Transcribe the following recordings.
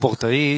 ספורטאי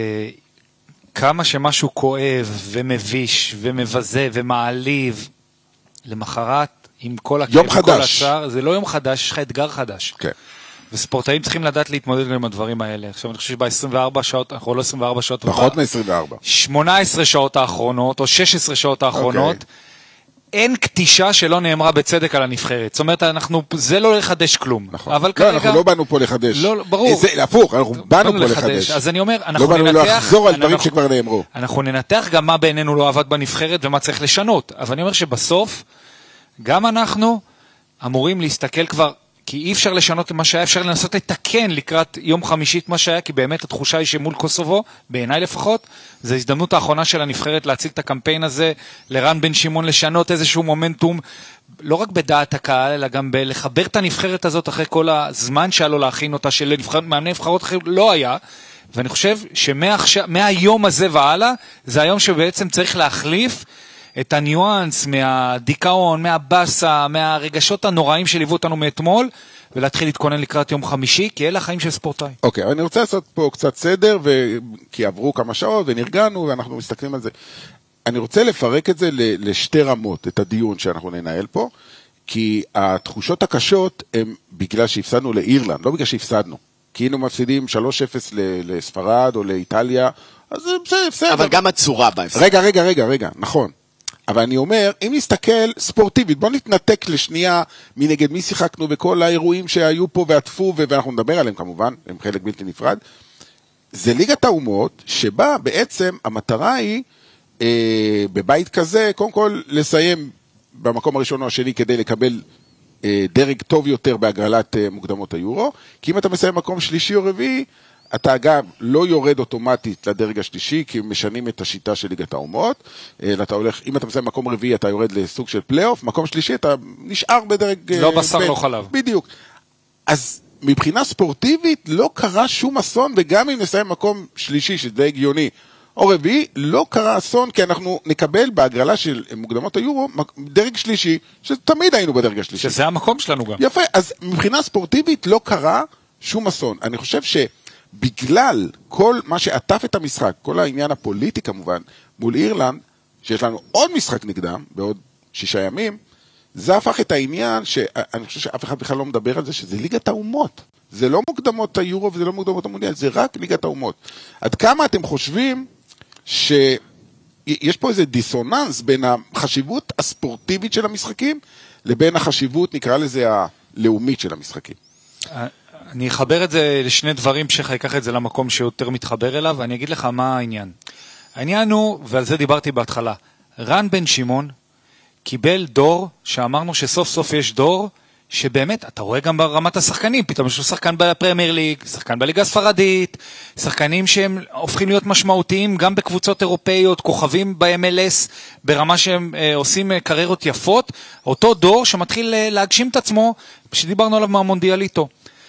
שכמה שמשהו כואב ומביש ומבזה ומעליב, למחרת עם כל הכאב וכל הצער, זה לא יום חדש, יש לך אתגר חדש. כן. וספורטאים צריכים לדעת להתמודד עם הדברים האלה. עכשיו אני חושב שב-24 שעות, אנחנו לא 24 שעות, פחות מ-24. 18 שעות האחרונות, או 16 שעות האחרונות, אין קטישה שלא נאמרה בצדק על הנבחרת. זאת אומרת, זה לא לחדש כלום. נכון. לא, אנחנו לא באנו פה לחדש. לא, ברור. זה הפוך, אנחנו באנו פה לחדש. אז אני אומר, לא באנו לחזור על דברים שכבר נאמרו. אנחנו ננתח גם מה בעינינו לא עבד בנבחרת ומה צריך לשנות. אבל אני אומר שבסוף, גם אנחנו אמורים להסתכל כבר, כי אי אפשר לשנות את מה שהיה, אפשר לנסות לתקן לקראת יום חמישית מה שהיה, כי באמת התחושה היא שמול קוסובו, בעיניי לפחות, זו הזדמנות האחרונה של הנבחרת להציל את הקמפיין הזה, לרן בן שמעון לשנות איזשהו מומנטום, לא רק בדעת הקהל, אלא גם לחבר את הנבחרת הזאת אחרי כל הזמן שהיה לו להכין אותה, מאמני נבחרות אחרים לא היה, ואני חושב שמהיום הזה והלאה, זה היום שבעצם צריך להחליף את הניואנס מהדיכאון, מהבאסה, מהרגשות הנוראים שליוו אותנו מאתמול, ולהתחיל להתכונן לקראת יום חמישי, כי אלה החיים של ספורטאי. אוקיי, אני רוצה לעשות פה קצת סדר, כי עברו כמה שעות ונרגענו, ואנחנו מסתכלים על זה. אני רוצה לפרק את זה לשתי רמות, את הדיון שאנחנו ננהל פה, כי התחושות הקשות הן בגלל שהפסדנו לאירלנד, לא בגלל שהפסדנו. כי היינו מפסידים 3-0 לספרד או לאיטליה, אז בסדר. אבל גם הצורה בהפסד. רגע, נכון. אבל אני אומר, אם נסתכל ספורטיבית, בוא נתנתק לשנייה מנגד מי שיחקנו בכל האירועים שהיו פה ועטפו, ואנחנו נדבר עליהם כמובן, הם חלק בלתי נפרד. זה ליגת האומות, שבה בעצם המטרה היא, בבית כזה, קודם כל לסיים במקום הראשון או השני, כדי לקבל דרג טוב יותר בהגרלת מוקדמות היורו, כי אם אתה מסיים מקום שלישי או רביעי, אתה גם לא יורד אוטומטית לדרג השלישי, כי משנים את השיטה של ליגת האומות, אתה הולך, אם אתה מסיים מקום רביעי, אתה יורד לסוג של פלייאוף, מקום שלישי, אתה נשאר בדרג... לא בשר, לא חלב. בדיוק. אז מבחינה ספורטיבית, לא קרה שום אסון, וגם אם נסיים מקום שלישי, שזה הגיוני, או רביעי, לא קרה אסון, כי אנחנו נקבל בהגרלה של מוקדמות היורו, דרג שלישי, שתמיד היינו בדרג השלישי. שזה המקום שלנו גם. יפה, אז מבחינה ספורטיבית לא קרה שום אסון. אני חושב שבגלל כל מה שעטף את המשחק, כל העניין הפוליטי כמובן, מול אירלנד, שיש לנו עוד משחק נגדם, בעוד 6 ימים, זה הפך את העניין, שאני חושב שאף אחד בכלל לא מדבר על זה, שזה ליגת האומות. זה לא מוקדמות היורו וזה לא מוקדמות המונדיאל, זה רק ליגת האומות. עד כמה אתם חושבים שיש פה איזה דיסוננס בין החשיבות הספורטיבית של המשחקים, לבין החשיבות, נקרא לזה, הלאומית של המשחקים? אני אחבר את זה לשני דברים, שיקח את זה למקום שיותר מתחבר אליו, ואני אגיד לך מה העניין. העניין הוא, ועל זה דיברתי בהתחלה, רן בן שמעון קיבל דור, שאמרנו שסוף סוף יש דור, שבאמת, אתה רואה גם ברמת השחקנים, פתאום יש לו שחקן בפרמייר ליג, שחקן בליגה הספרדית, שחקנים שהם הופכים להיות משמעותיים גם בקבוצות אירופאיות, כוכבים ב-MLS, ברמה שהם עושים קריירות יפות, אותו דור שמתחיל להגשים את עצמו, שדיברנו עליו מהמונדיאליטו.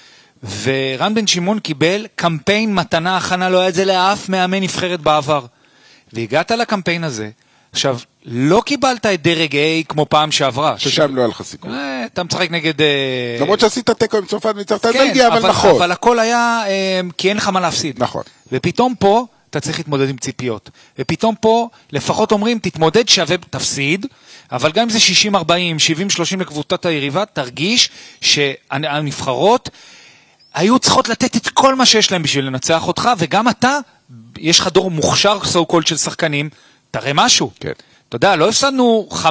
ורן בן שמעון קיבל קמפיין מתנה הכנה, לא היה את זה לאף מאמן נבחרת בעבר. והגעת לקמפיין הזה, עכשיו, לא קיבלת את דרג A כמו פעם שעברה. ששם לא היה לך סיכוי. אתה משחק נגד... למרות שעשית תיקו עם צרפת וניצחת את בלגיה, אבל נכון. אבל הכל היה כי אין לך מה להפסיד. נכון. ופתאום פה אתה צריך להתמודד עם ציפיות. ופתאום פה לפחות אומרים, תתמודד שווה תפסיד, אבל גם אם זה 60-40, 70-30 לקבוצת היריבה, תרגיש שהנבחרות היו צריכות לתת את כל מה שיש להם בשביל לנצח אותך, וגם אתה, יש לך דור מוכשר סו קול של שחקנים, תראה משהו. כן. אתה יודע, לא הפסדנו 5-3.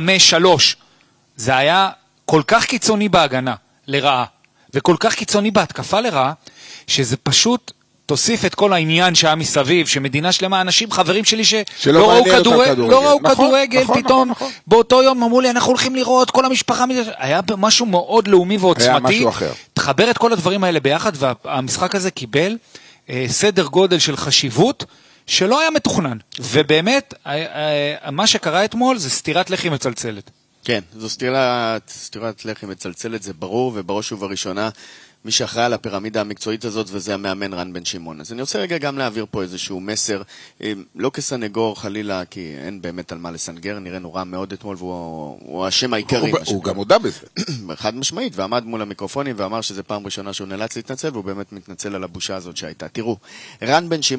זה היה כל כך קיצוני בהגנה לרעה, וכל כך קיצוני בהתקפה לרעה, שזה פשוט תוסיף את כל העניין שהיה מסביב, שמדינה שלמה, אנשים, חברים שלי שלא ראו כדורגל, פתאום באותו יום אמרו לי, אנחנו הולכים לראות כל המשפחה, היה משהו מאוד לאומי ועוצמתי, תחבר את כל הדברים האלה ביחד, והמשחק הזה קיבל סדר גודל של חשיבות, שלא היה מתוכנן, ובאמת, מה שקרה אתמול זה סתירת לחי מצלצלת. כן, זו סתירת לחי מצלצלת, זה ברור, ובראש ובראשונה, מי שאחראי על הפירמידה המקצועית הזאת, וזה המאמן רן בן שמעון. אז אני רוצה רגע גם להעביר פה איזשהו מסר, לא כסנגור חלילה, כי אין באמת על מה לסנגר, נראינו רע מאוד אתמול, והוא השם העיקרי. הוא גם הודע בזה. חד משמעית, ועמד מול המיקרופונים, ואמר שזה פעם ראשונה שהוא נאלץ להתנצל, והוא באמת מתנצל על הבושה הזאת שהייתה. תראו, רן בן שמעון,